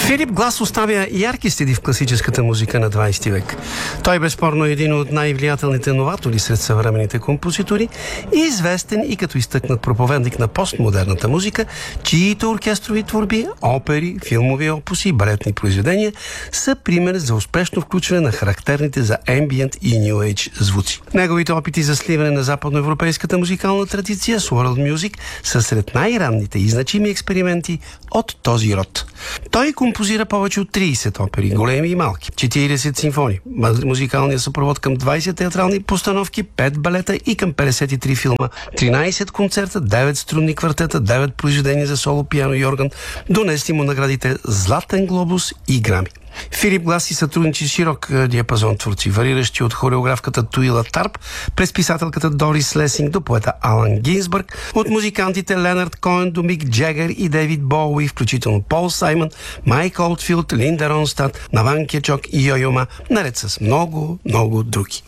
Филип Глас оставя ярки следи в класическата музика на 20 век. Той безспорно е един от най-влиятелните новатори сред съвременните композитори и известен и като изтъкнат проповедник на постмодерната музика, чиито оркестрови творби, опери, филмови опуси и балетни произведения са пример за успешно включване на характерните за ambient и New Age звуци. Неговите опити за сливане на западноевропейската музикална традиция с World Music са сред най-ранните и значими експерименти от този род. Той композира повече от 30 опери, големи и малки, 40 симфонии, музикалния съпровод към 20 театрални постановки, 5 балета и към 53 филма, 13 концерта, 9 струнни квартета, 9 произведения за соло, пиано и орган, донесли му наградите Златен глобус и Грами. Филип Глас си сътрудничи с широк диапазон творци, вариращи от хореографката Туила Тарп, през писателката Дорис Лесинг до поета Алан Гинсбърг, от музикантите Ленард Коен до Мик Джагър и Дейвид Боуи, включително Пол Саймън, Майк Олдфилд, Линда Ронстад, Наван Кечок и Йо-Йо Ма, наред с много, много други.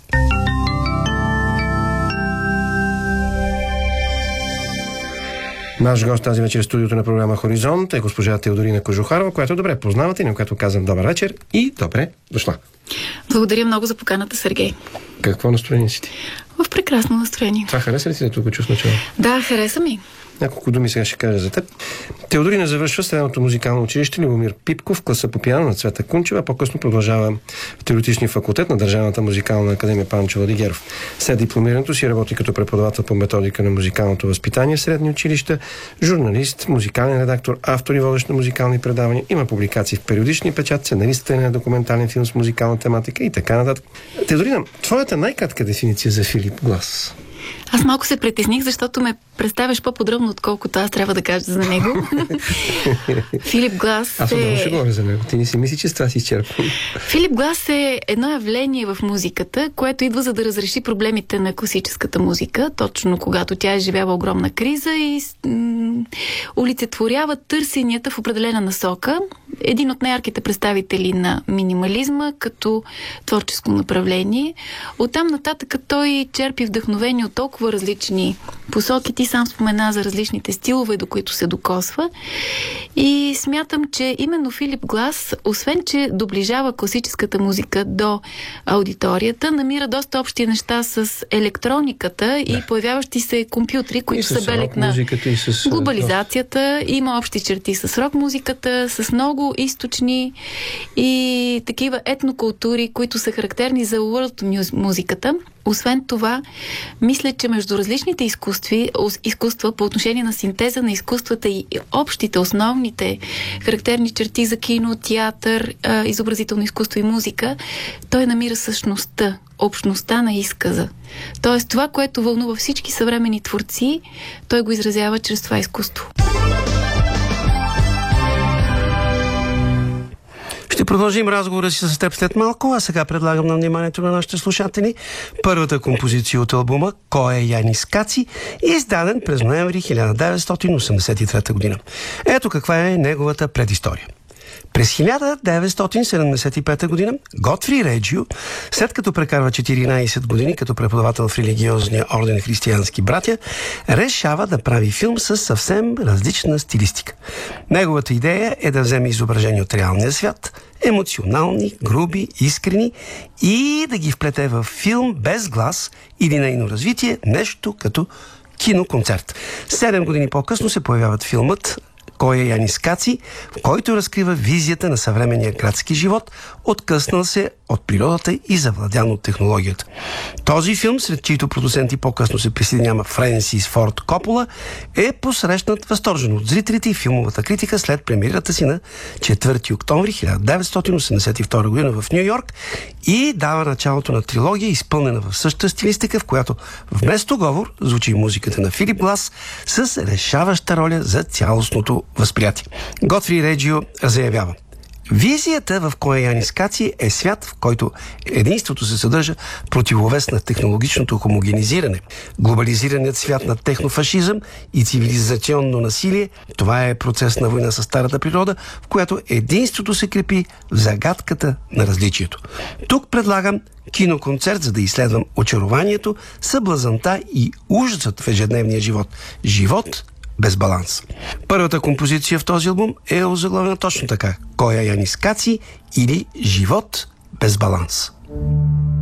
Наш гост тази вечер в студиото на програма Хоризонт е госпожа Теодорина Кожухарова, която добре познавате и на която казвам добър вечер и добре дошла. Благодаря много за поканата, Сергей. Какво настроение си ти? В прекрасно настроение. Това хареса ли си да тук чуш начало? Да, хареса ми. Няколко думи сега ще кажа за теб. Теодорина завършва средното музикално училище Любомир Пипков, класа по пиано на Цвета Кунчева, по-късно продължава в теоретичния факултет на Държавната музикална академия Панчо Владигеров. След дипломирането си работи като преподавател по методика на музикалното възпитание в средни училища, журналист, музикален редактор, автор и водещ на музикални предавания, има публикации в периодични печат, сценарист на документален филм с музикална тематика и така нататък. Теодорина, твоята най-кратка дефиниция за Филип Глас? Аз малко се притесних, защото ме представяш по-подробно, отколкото аз трябва да кажа за него. Филип Глас Аз много ще говоря за него. Ти не си мисли, че с това си изчерпвам. Филип Глас е едно явление в музиката, което идва за да разреши проблемите на класическата музика, точно когато тя изживява огромна криза и олицетворява търсенията в определена насока. Един от най-ярките представители на минимализма като творческо направление. Оттам нататък той черпи вдъхновение от толкова различни посоки. Ти сам спомена за различните стилове, до които се докосва. И смятам, че именно Филип Глас, освен че доближава класическата музика до аудиторията, намира доста общи неща с електрониката и появяващи се компютри, които са белег на глобализацията. Има общи черти с рок-музиката, с много източни и такива етнокултури, които са характерни за world музиката. Освен това, мисля, че между различните изкуства по отношение на синтеза на изкуствата и общите, основните характерни черти за кино, театър, изобразително изкуство и музика, той намира същността, общността на изказа. Тоест това, което вълнува всички съвременни творци, той го изразява чрез това изкуство. Ще продължим разговора си с теб след малко, а сега предлагам на вниманието на нашите слушатели първата композиция от албума "Кой е Янис Каци", издаден през ноември 1983 година. Ето каква е неговата предистория. През 1975 година Готфри Реджио, след като прекарва 14 години като преподавател в религиозния орден Християнски братя, решава да прави филм с съвсем различна стилистика. Неговата идея е да вземе изображения от реалния свят, емоционални, груби, искрени, и да ги вплете в филм без глас или нейно развитие, нещо като киноконцерт. 7 години по-късно се появяват филмът "Кой е Янис Каци", в който разкрива визията на съвременния градски живот, откъснал се от природата и завладян от технологията. Този филм, сред чиито продуценти по-късно се присъединява Френсис Форд Копола, е посрещнат възторжено от зрителите и филмовата критика след премиерата си на 4 октомври 1982 година в Ню Йорк и дава началото на трилогия, изпълнена в същата стилистика, в която вместо говор звучи музиката на Филип Глас с решаваща роля за цялостното възприятие. Готфри Реджио заявява: визията в "Кой е Янис Каци" е свят, в който единството се съдържа противовес на технологичното хомогенизиране, глобализираният свят на технофашизъм и цивилизационно насилие. Това е процес на война с старата природа, в която единството се крепи в загадката на различието. Тук предлагам киноконцерт, за да изследвам очарованието, съблазанта и ужасът в ежедневния живот. Живот без баланс. Първата композиция в този албум е озаглавена точно така. Коя Янис Каци или Живот без баланс.